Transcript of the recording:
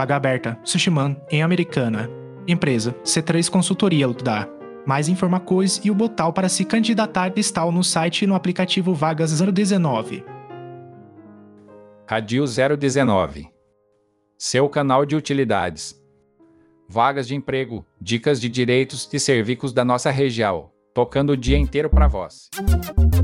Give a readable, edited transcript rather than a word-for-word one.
Vaga aberta, Sushiman, em Americana. Empresa, C3 Consultoria Lutdá. Mais informações e o botão para se candidatar está no site e no aplicativo Vagas 019. Radio 019. Seu canal de utilidades. Vagas de emprego, dicas de direitos e serviços da nossa região, tocando o dia inteiro para vós.